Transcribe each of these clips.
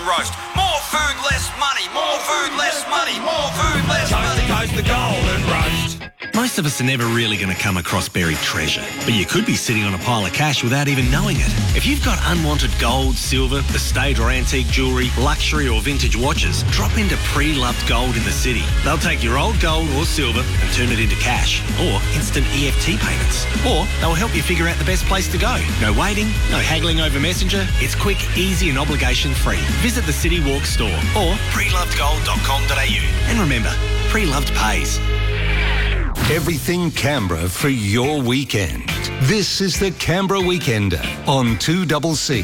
roast. More food, less money. More food, less money. More food, less money. Coast to coast, the golden roast. Most of us are never really going to come across buried treasure, but you could be sitting on a pile of cash without even knowing it. If you've got unwanted gold, silver, estate or antique jewellery, luxury or vintage watches, drop into Pre-Loved Gold in the city. They'll take your old gold or silver and turn it into cash or instant EFT payments. Or they'll help you figure out the best place to go. No waiting, no haggling over Messenger. It's quick, easy and obligation-free. Visit the City Walk store or prelovedgold.com.au. And remember, Pre-Loved pays. Everything Canberra for your weekend. This is the Canberra Weekender on 2CC.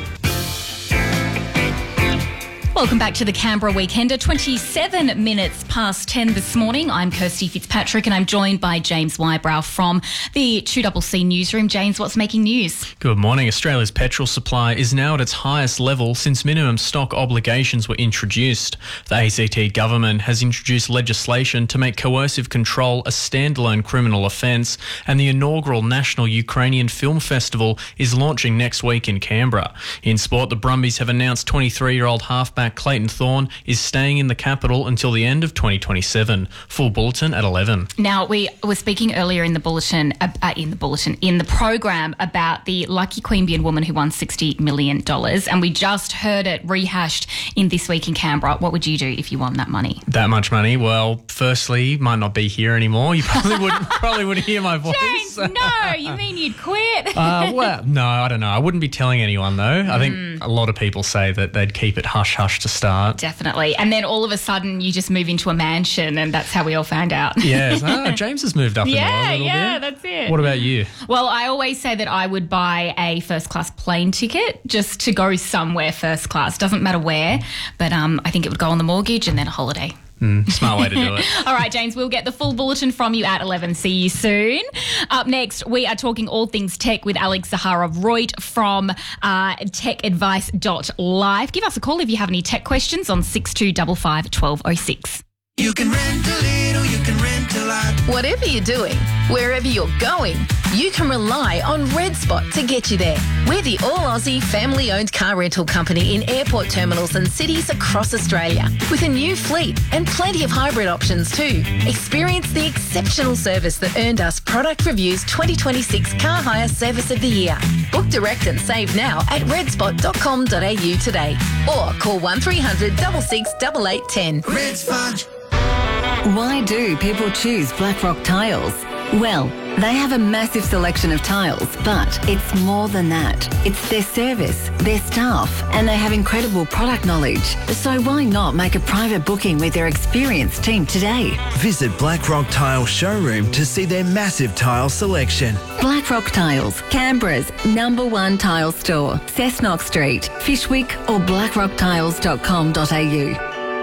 Welcome back to the Canberra Weekender. 27 minutes past 10 this morning. I'm Kirsty Fitzpatrick and I'm joined by James Wybrow from the 2CC newsroom. James, what's making news? Good morning. Australia's petrol supply is now at its highest level since minimum stock obligations were introduced. The ACT government has introduced legislation to make coercive control a standalone criminal offence, and the inaugural National Ukrainian Film Festival is launching next week in Canberra. In sport, the Brumbies have announced 23-year-old halfback Clayton Thorne is staying in the capital until the end of 2027. Full bulletin at 11. Now, we were speaking earlier in the program about the lucky Queanbeyan woman who won $60 million, and we just heard it rehashed in This Week in Canberra. What would you do if you won that money? That much money? Well, firstly, you might not be here anymore. You probably wouldn't hear my voice. James, no, you mean you'd quit? Well, no, I don't know. I wouldn't be telling anyone though. I think a lot of people say that they'd keep it hush-hush to start. Definitely. And then all of a sudden you just move into a mansion and that's how we all found out. Yes. James has moved up in the world a little bit. That's it. What about you? Well, I always say that I would buy a first-class plane ticket just to go somewhere first class. Doesn't matter where, but I think it would go on the mortgage and then a holiday. Smart way to do it. All right, James, we'll get the full bulletin from you at 11. See you soon. Up next, we are talking all things tech with Alex Zahara-Reutt from techadvice.life. Give us a call if you have any tech questions on 6255 1206. You can rent a little, you can rent a lot. Whatever you're doing, wherever you're going, you can rely on Red Spot to get you there. We're the all-Aussie family-owned car rental company in airport terminals and cities across Australia, with a new fleet and plenty of hybrid options too. Experience the exceptional service that earned us Product Review's 2026 Car Hire Service of the Year. Book direct and save now at redspot.com.au today, or call 1300 66 8810. Red Spot. Why do people choose Blackrock Tiles? Well, they have a massive selection of tiles, but it's more than that. It's their service, their staff, and they have incredible product knowledge. So why not make a private booking with their experienced team today? Visit Blackrock Tile Showroom to see their massive tile selection. Blackrock Tiles, Canberra's #1 tile store, Cessnock Street, Fishwick or blackrocktiles.com.au.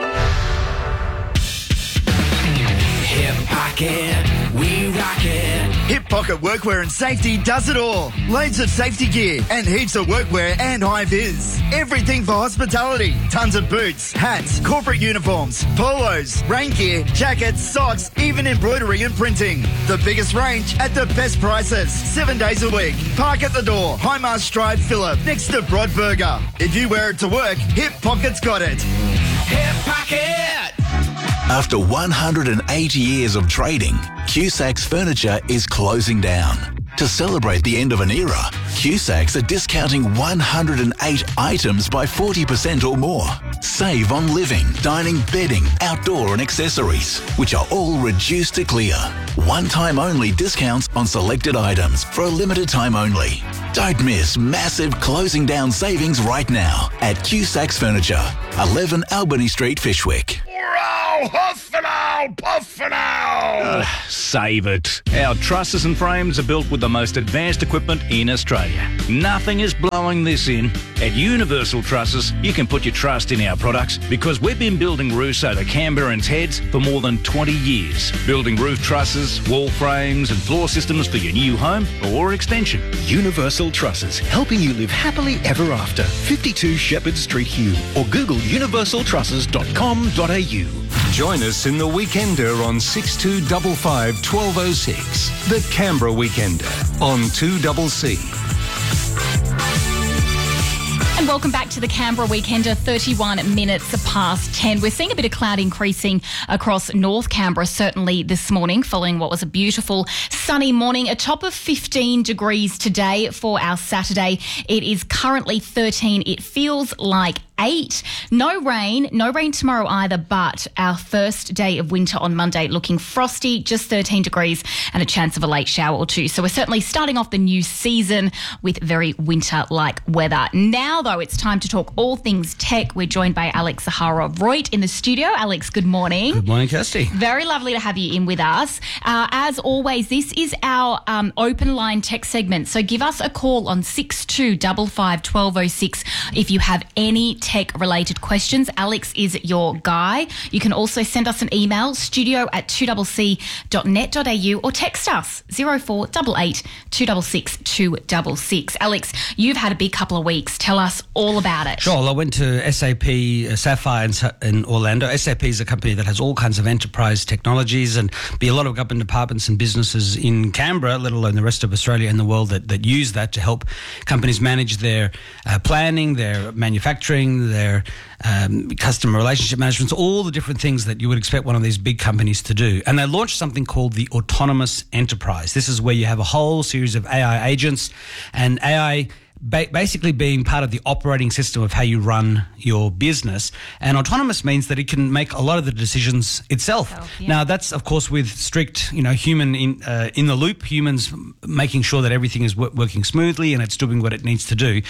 Hip Pocket, we rock it. Hip Pocket Workwear and Safety does it all. Loads of safety gear and heaps of workwear and high-vis. Everything for hospitality. Tons of boots, hats, corporate uniforms, polos, rain gear, jackets, socks, even embroidery and printing. The biggest range at the best prices. 7 days a week. Park at the door. Highmast Drive, Phillip, next to Broadburger. If you wear it to work, Hip Pocket's got it. Hip Pocket. After 180 years of trading, Cusacks Furniture is closing down. To celebrate the end of an era, Cusacks are discounting 108 items by 40% or more. Save on living, dining, bedding, outdoor and accessories, which are all reduced to clear. One-time only discounts on selected items for a limited time only. Don't miss massive closing down savings right now at Cusacks Furniture, 11 Albany Street, Fishwick. Save it. Our trusses and frames are built with the most advanced equipment in Australia. Nothing is blowing this in. At Universal Trusses, you can put your trust in our products because we've been building roofs over Canberrans' heads for more than 20 years. Building roof trusses, wall frames and floor systems for your new home or extension. Universal Trusses, helping you live happily ever after. 52 Shepherd Street, Hume, or Google universaltrusses.com.au. Join us in the Weekender on 6255 1206. The Canberra Weekender on 2CC. And welcome back to the Canberra Weekender, 31 minutes past 10. We're seeing a bit of cloud increasing across North Canberra, certainly this morning, following what was a beautiful sunny morning. A top of 15 degrees today for our Saturday. It is currently 13. It feels like 8. No rain tomorrow either, but our first day of winter on Monday looking frosty, just 13 degrees and a chance of a late shower or two. So we're certainly starting off the new season with very winter-like weather. Now, though, it's time to talk all things tech. We're joined by Alex Zaharov-Reutt in the studio. Alex, good morning. Good morning, Kirsty. Very lovely to have you in with us. As always, this is our open line tech segment. So give us a call on 6255 1206 if you have any tech-related questions. Alex is your guy. You can also send us an email, studio@2cc.net.au, or text us 0488 266 266. Alex, you've had a big couple of weeks. Tell us all about it. Sure. Well, I went to SAP Sapphire in Orlando. SAP is a company that has all kinds of enterprise technologies, and be a lot of government departments and businesses in Canberra, let alone the rest of Australia and the world, that use that to help companies manage their planning, their manufacturing, their customer relationship management, all the different things that you would expect one of these big companies to do. And they launched something called the Autonomous Enterprise. This is where you have a whole series of AI agents, and AI basically being part of the operating system of how you run your business. And autonomous means that it can make a lot of the decisions itself. Now, that's, of course, with strict, human in the loop, humans making sure that everything is working smoothly and it's doing what it needs to do.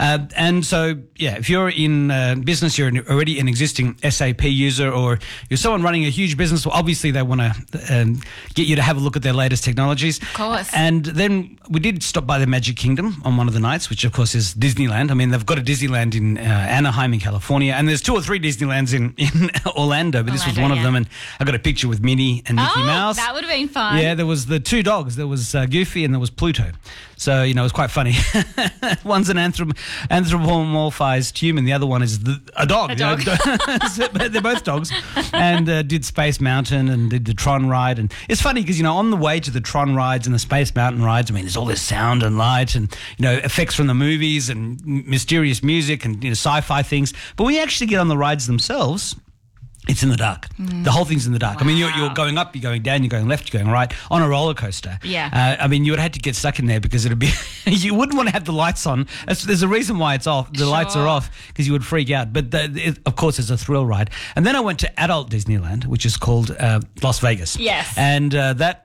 And so, if you're in business, you're already an existing SAP user, or you're someone running a huge business, well, obviously they want to get you to have a look at their latest technologies. Of course. And then we did stop by the Magic Kingdom on one of the nights, which of course is Disneyland. I mean, they've got a Disneyland in Anaheim in California, and there's 2 or 3 Disneylands in Orlando, but this was one of them, and I got a picture with Minnie and Mickey Mouse. That would have been fun. Yeah, there was the 2 dogs. There was Goofy and there was Pluto. So, it was quite funny. One's an anthropomorphized human. The other one is a dog. A dog. They're both dogs. And did Space Mountain and did the Tron ride. And it's funny because, on the way to the Tron rides and the Space Mountain rides, I mean, there's all this sound and light and, effects from the movies and mysterious music and, sci-fi things. But when you actually get on the rides themselves, it's in the dark. The whole thing's in the dark. Wow. I mean, you're going up, you're going down, you're going left, you're going right on a roller coaster. Yeah. I mean, you would have to get stuck in there because it'd be. You wouldn't want to have the lights on. There's a reason why it's off. The lights are off because you would freak out. But of course, it's a thrill ride. And then I went to adult Disneyland, which is called Las Vegas. Yes. And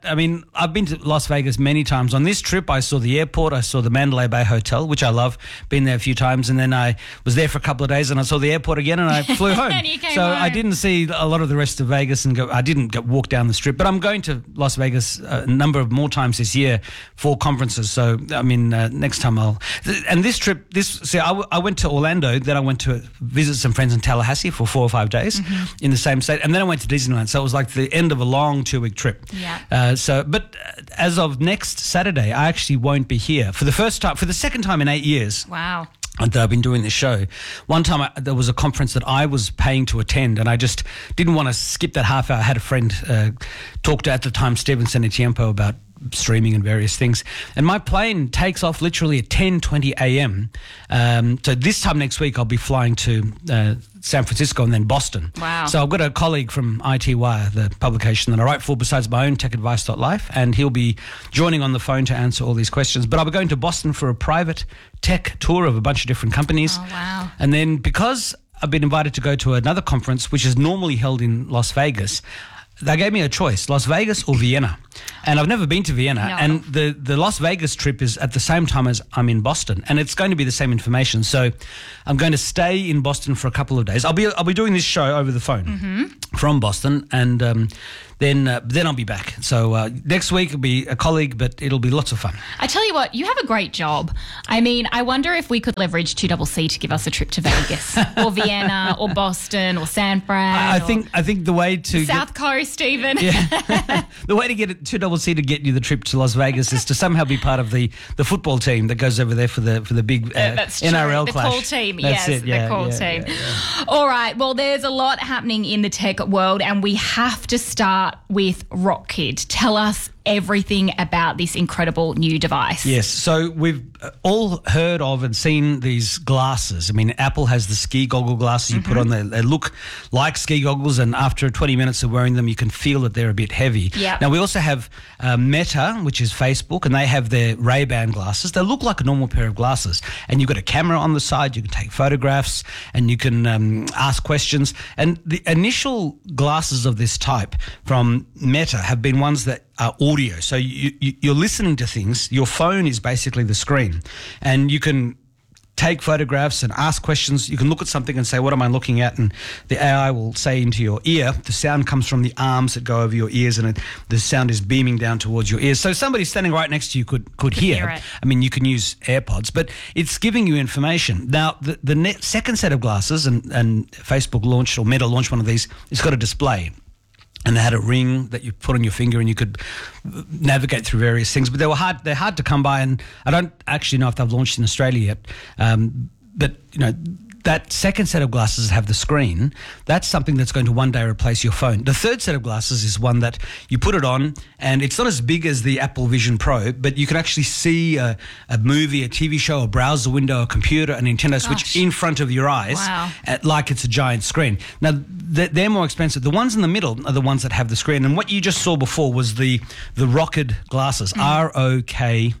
I've been to Las Vegas many times. On this trip, I saw the airport, I saw the Mandalay Bay Hotel, which I love. Been there a few times, and then I was there for a couple of days, and I saw the airport again, and I flew home. And you came home. I didn't see a lot of the rest of Vegas and I didn't walk down the strip, but I'm going to Las Vegas a number of more times this year for conferences. So, I mean, next time and this trip, I went to Orlando, then I went to visit some friends in Tallahassee for 4 or 5 days in the same state, and then I went to Disneyland. So it was like the end of a long 2-week trip. Yeah. But as of next Saturday, I actually won't be here for the second time in 8 years. Wow. That I've been doing this show. One time there was a conference that I was paying to attend, and I just didn't want to skip that half hour. I had a friend talk to, at the time, Steven Senetiempo about streaming and various things. And my plane takes off literally at 10:20 a.m. So this time next week, I'll be flying to San Francisco and then Boston. Wow. So I've got a colleague from IT Wire, the publication that I write for, besides my own techadvice.life, and he'll be joining on the phone to answer all these questions. But I'll be going to Boston for a private tech tour of a bunch of different companies. Oh, wow. And then because I've been invited to go to another conference, which is normally held in Las Vegas, they gave me a choice, Las Vegas or Vienna. And I've never been to Vienna. No. And the Las Vegas trip is at the same time as I'm in Boston. And it's going to be the same information. So I'm going to stay in Boston for a couple of days. I'll be doing this show over the phone from Boston. And then I'll be back. So next week will be a colleague, but it'll be lots of fun. I tell you what, you have a great job. I mean, I wonder if we could leverage 2CC to give us a trip to Vegas or Vienna or Boston or San Fran. I think the way to South Coast even. Yeah. The way to get 2CC to get you the trip to Las Vegas is to somehow be part of the football team that goes over there for the big that's NRL true. clash. The call team, That's yes, it. Yeah, the call team. All right, well, there's a lot happening in the tech world, and we have to start with Rockkit. Tell us everything about this incredible new device. Yes, so we've all heard of and seen these glasses. I mean, Apple has the ski goggle glasses you put on. They look like ski goggles, and after 20 minutes of wearing them, you can feel that they're a bit heavy. Yep. Now, we also have Meta, which is Facebook, and they have their Ray-Ban glasses. They look like a normal pair of glasses, and you've got a camera on the side. You can take photographs, and you can ask questions. And the initial glasses of this type from Meta have been ones that are audio. So you're listening to things. Your phone is basically the screen, and you can take photographs and ask questions. You can look at something and say, what am I looking at? And the AI will say into your ear. The sound comes from the arms that go over your ears, and the sound is beaming down towards your ears. So somebody standing right next to you could hear it. I mean, you can use AirPods, but it's giving you information. Now, the second set of glasses, and Facebook launched, or Meta launched one of these, it's got a display. And they had a ring that you put on your finger, and you could navigate through various things. But they're hard to come by, and I don't actually know if they've launched in Australia yet. But that second set of glasses have the screen. That's something that's going to one day replace your phone. The third set of glasses is one that you put it on, and it's not as big as the Apple Vision Pro, but you can actually see a movie, a TV show, a browser window, a computer, a Nintendo Switch in front of your eyes, like it's a giant screen. Now, they're more expensive. The ones in the middle are the ones that have the screen, and what you just saw before was the Rockid glasses, ROKID.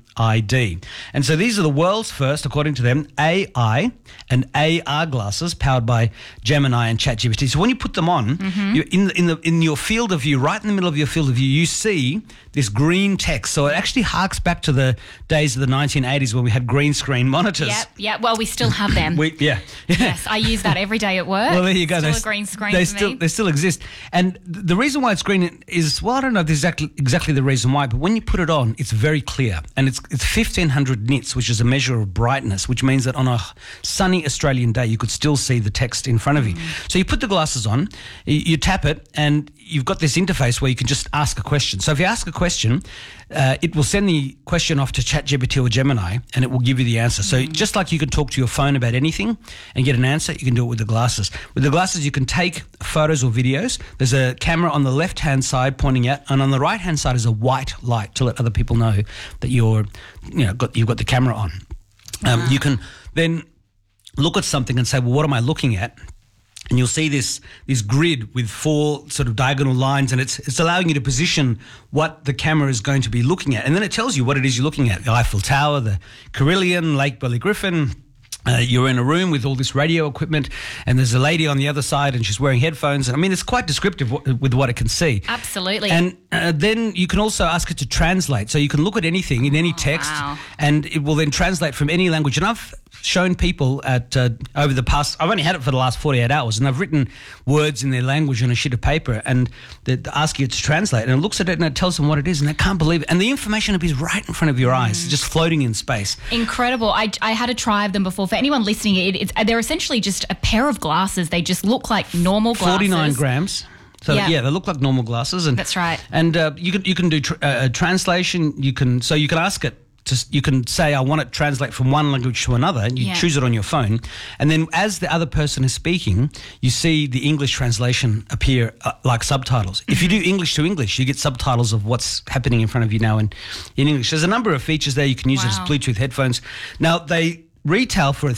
And so these are the world's first, according to them, AI and AR glasses powered by Gemini and ChatGPT. So when you put them on, you're in your field of view, right in the middle of your field of view, you see this green text. So it actually harks back to the days of the 1980s when we had green screen monitors. Yep. Well, we still have them. Yes, I use that every day at work. Well, there you go. Still a green screen for me. They still exist. And the reason why it's green is, well, I don't know if this is exactly the reason why, but when you put it on, it's very clear. And it's 1,500 nits, which is a measure of brightness, which means that on a sunny Australian day, you could still see the text in front of you. So you put the glasses on, you tap it, and you've got this interface where you can just ask a question. So if you ask a question, it will send the question off to ChatGPT or Gemini, and it will give you the answer. So just like you can talk to your phone about anything and get an answer, you can do it with the glasses. With the glasses, you can take photos or videos. There's a camera on the left-hand side pointing out, and on the right-hand side is a white light to let other people know that you've got the camera on. You can then look at something and say, well, what am I looking at? And you'll see this grid with 4 sort of diagonal lines, and it's allowing you to position what the camera is going to be looking at. And then it tells you what it is you're looking at: the Eiffel Tower, the Carillion, Lake Burley Griffin. You're in a room with all this radio equipment, and there's a lady on the other side, and she's wearing headphones. And I mean, it's quite descriptive with what it can see. Absolutely. And then you can also ask it to translate. So you can look at anything in any text, and it will then translate from any language. And I've shown people over the past, I've only had it for the last 48 hours, and I've written words in their language on a sheet of paper, and they're asking it to translate, and it looks at it and it tells them what it is, and they can't believe it. And the information appears right in front of your eyes, just floating in space. Incredible. I had to try them before. For anyone listening, they're essentially just a pair of glasses. They just look like normal glasses. 49 grams. So they look like normal glasses, and that's right. And you can do translation. You can ask it. You can say, I want it to translate from one language to another, and you choose it on your phone. And then as the other person is speaking, you see the English translation appear like subtitles. If you do English to English, you get subtitles of what's happening in front of you now in English. There's a number of features there. You can use it as Bluetooth headphones. Now, they retail for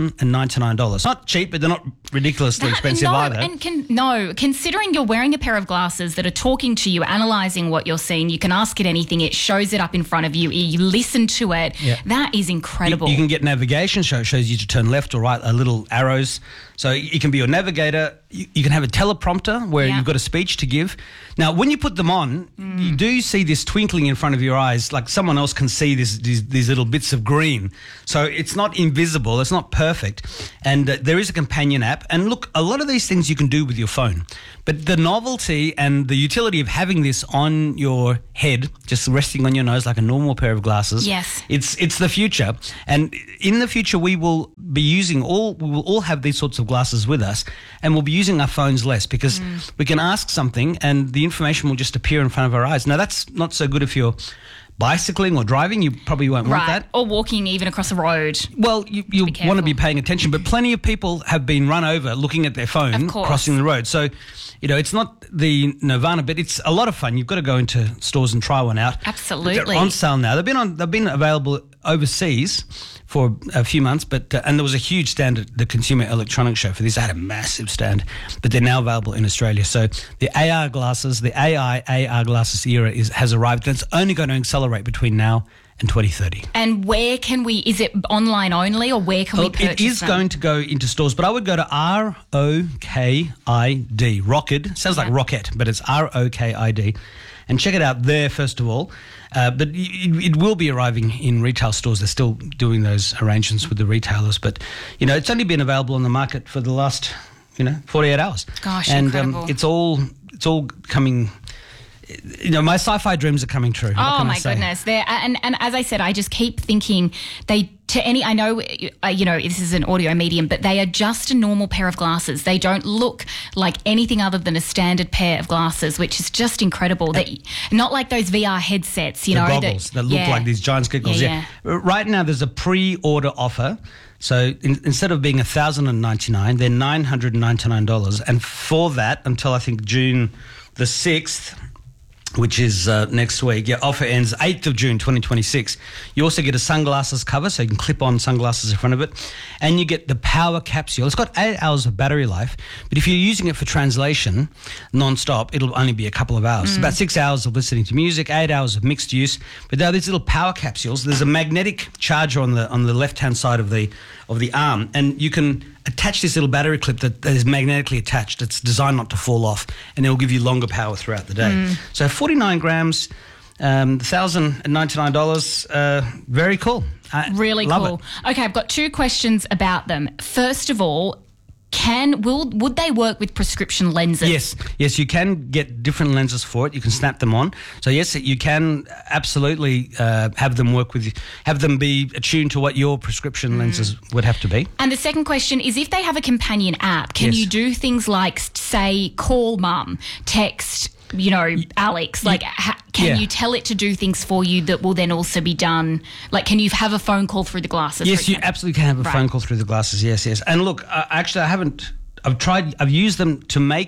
$1,099. Not cheap, but they're not ridiculously expensive either. And considering you're wearing a pair of glasses that are talking to you, analysing what you're seeing, you can ask it anything, it shows it up in front of you, you listen to it. Yeah. That is incredible. You can get navigation, so it shows you to turn left or right, little arrows. So it can be your navigator. You can have a teleprompter where you've got a speech to give. Now, when you put them on, you do see this twinkling in front of your eyes, like someone else can see these little bits of green. So it's not invisible. It's not perfect. And there is a companion app. And look, a lot of these things you can do with your phone. But the novelty and the utility of having this on your head, just resting on your nose like a normal pair of glasses, it's the future. And in the future, we will all have these sorts of glasses with us, and we'll be using our phones less because we can ask something and the information will just appear in front of our eyes. Now, that's not so good if you're bicycling or driving. You probably won't want that. Or walking even across a road. Well, you want to be paying attention, but plenty of people have been run over looking at their phone crossing the road. So, it's not the nirvana, but it's a lot of fun. You've got to go into stores and try one out. Absolutely. They're on sale now. They've been available overseas for a few months, but and there was a huge stand at the Consumer Electronics Show for this. I had a massive stand, but they're now available in Australia. So the AR glasses, the AI AR glasses era has arrived, and it's only going to accelerate between now and 2030. And where can we, is it online only, or where can we purchase it is them? going to go into stores, but I would go to ROKID, Rockid. Sounds like rocket, but it's ROKID. And check it out there, first of all. But it will be arriving in retail stores. They're still doing those arrangements with the retailers. But, it's only been available on the market for the last, 48 hours. Gosh, and incredible. It's all coming... my sci-fi dreams are coming true. Oh my goodness! And as I said, I just keep thinking I know, this is an audio medium, but they are just a normal pair of glasses. They don't look like anything other than a standard pair of glasses, which is just incredible. Not like those VR headsets, the goggles that look like these giant goggles. Yeah. Right now, there's a pre-order offer. So instead of being $1,099, they're $999, and for that, until I think June the 6th. Which is next week. Your offer ends 8th of June 2026. You also get a sunglasses cover, so you can clip on sunglasses in front of it. And you get the power capsule. It's got 8 hours of battery life, but if you're using it for translation non-stop, it'll only be a couple of hours. About 6 hours of listening to music, 8 hours of mixed use. But now these little power capsules, there's a magnetic charger on the left-hand side of the arm, and you can attach this little battery clip that is magnetically attached. It's designed not to fall off, and it will give you longer power throughout the day. So 49 grams, $1,099. Very cool. Really cool. Okay, I've got 2 questions about them. First of all, would they work with prescription lenses? Yes, you can get different lenses for it. You can snap them on. So yes, you can absolutely have them be attuned to what your prescription lenses would have to be. And the second question is, if they have a companion app, can you do things like, say, call mum, text, Alex, can you tell it to do things for you that will then also be done? Like, can you have a phone call through the glasses? Yes, you absolutely can have a phone call through the glasses. Yes. And look, actually, I've used them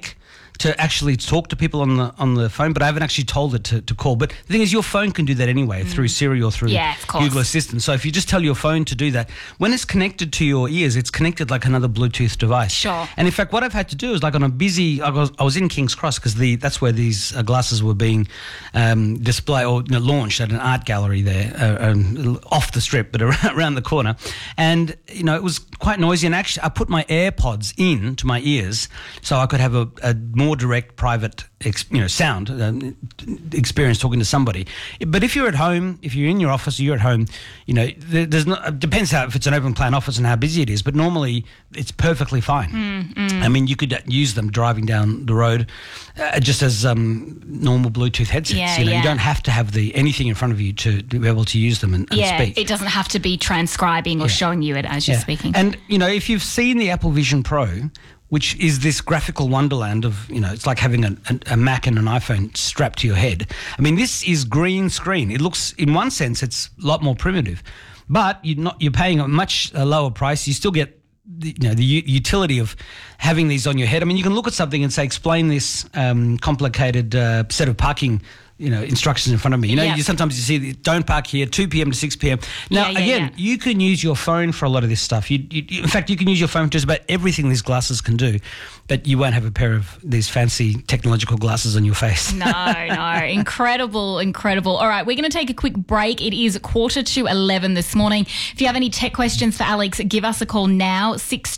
to actually talk to people on the phone, but I haven't actually told it to call. But the thing is, your phone can do that anyway through Siri or through Google Assistant. So if you just tell your phone to do that, when it's connected to your ears, it's connected like another Bluetooth device. Sure. And in fact, what I've had to do is, like, on a busy, I was in King's Cross because that's where these glasses were being displayed or launched at an art gallery there, off the strip, but around the corner. And it was quite noisy. And actually, I put my AirPods in to my ears so I could have a more direct, private, sound experience talking to somebody. But if you're at home, if you're in your office, or you're at home, there's not. It depends if it's an open plan office and how busy it is. But normally, it's perfectly fine. I mean, you could use them driving down the road, just as normal Bluetooth headsets. You don't have to have anything in front of you to be able to use them and speak. It doesn't have to be transcribing or showing you it as you're speaking. And if you've seen the Apple Vision Pro, which is this graphical wonderland of, it's like having a Mac and an iPhone strapped to your head. I mean, this is green screen. It looks, in one sense, it's a lot more primitive, but you're paying a much lower price. You still get the utility of having these on your head. I mean, you can look at something and say, explain this complicated set of parking instructions in front of me. Sometimes you see, don't park here, 2 p.m. to 6 p.m. Now, you can use your phone for a lot of this stuff. In fact, you can use your phone for just about everything these glasses can do, but you won't have a pair of these fancy technological glasses on your face. No. Incredible. All right, we're going to take a quick break. It is 11:45 this morning. If you have any tech questions for Alex, give us a call now,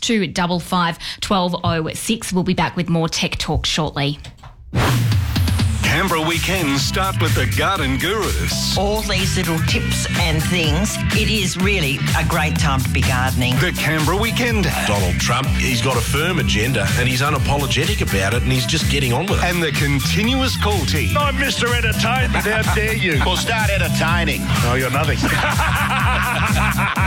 6255 1206. We'll be back with more tech talk shortly. Canberra weekends start with the Garden Gurus. All these little tips and things, it is really a great time to be gardening. The Canberra Weekender. Donald Trump, he's got a firm agenda and he's unapologetic about it and he's just getting on with it. And the continuous call team. I'm Mr. Entertainment, how dare you? Well, start entertaining. No, you're nothing.